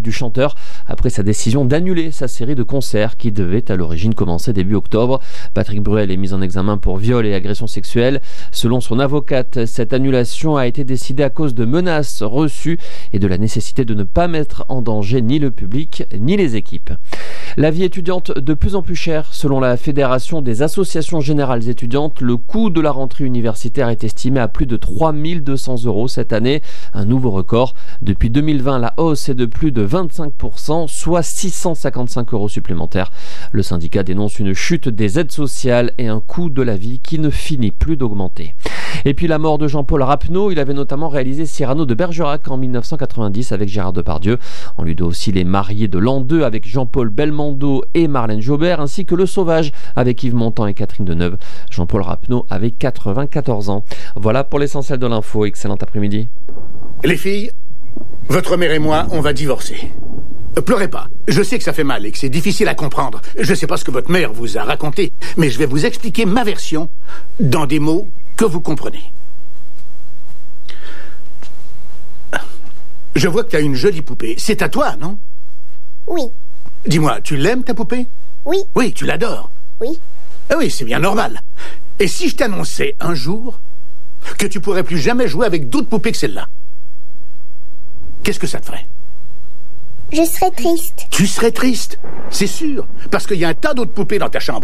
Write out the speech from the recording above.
du chanteur après sa décision d'annuler sa série de concerts qui devait à l'origine commencer début octobre. Patrick Bruel est mis en examen pour viol et agression sexuelle. Selon son avocate, cette annulation a été décidée à cause de menaces reçues et de la nécessité de ne pas mettre en danger ni le public ni les équipes. La vie étudiante de plus en plus chère. Selon la Fédération des associations générales étudiantes, le coût de la rentrée universitaire est estimé à plus de 3 200 € cette année, un nouveau record. Depuis 2020, la hausse est de plus de 25%, soit 655 € supplémentaires. Le syndicat dénonce une chute des aides sociales et un coût de la vie qui ne finit plus d'augmenter. Et puis la mort de Jean-Paul Rapneau, il avait notamment réalisé Cyrano de Bergerac en 1990 avec Gérard Depardieu. On lui doit aussi Les Mariés de l'an 2 avec Jean-Paul Belmondo et Marlène Jobert, ainsi que Le Sauvage avec Yves Montand et Catherine Deneuve. Jean-Paul Rapneau avait 94 ans. Voilà pour l'essentiel de l'info. Excellent après-midi. Les filles, votre mère et moi, on va divorcer. Pleurez pas. Je sais que ça fait mal et que c'est difficile à comprendre. Je sais pas ce que votre mère vous a raconté, mais je vais vous expliquer ma version dans des mots que vous comprenez. Je vois que tu as une jolie poupée. C'est à toi, non? Oui. Dis-moi, tu l'aimes ta poupée? Oui. Oui, tu l'adores? Oui. Ah oui, c'est bien normal. Et si je t'annonçais un jour que tu pourrais plus jamais jouer avec d'autres poupées que celle-là, qu'est-ce que ça te ferait? Je serais triste. Tu serais triste, c'est sûr, parce qu'il y a un tas d'autres poupées dans ta chambre.